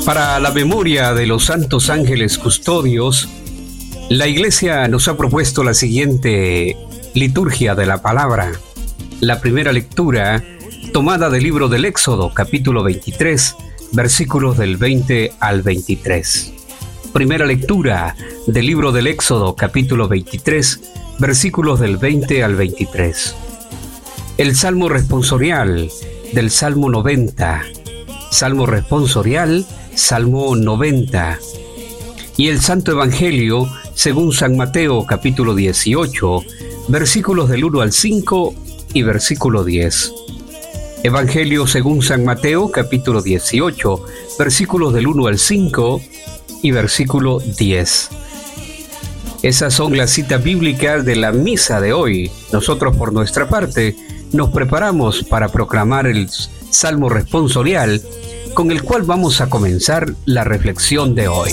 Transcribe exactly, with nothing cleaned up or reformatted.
Para la memoria de los santos ángeles custodios, la Iglesia nos ha propuesto la siguiente liturgia de la palabra. La primera lectura, tomada del libro del Éxodo, capítulo veintitrés, versículos del veinte al veintitrés. Primera lectura del libro del Éxodo, capítulo veintitrés, versículos del veinte al veintitrés. El Salmo responsorial del Salmo noventa. Salmo responsorial, Salmo noventa. Y el Santo Evangelio según San Mateo, capítulo dieciocho, versículos del uno al cinco y versículo diez. Evangelio según San Mateo, capítulo dieciocho, versículos del uno al cinco y versículo diez. Esas son las citas bíblicas de la misa de hoy. Nosotros, por nuestra parte, nos preparamos para proclamar el Salmo responsorial, con el cual vamos a comenzar la reflexión de hoy.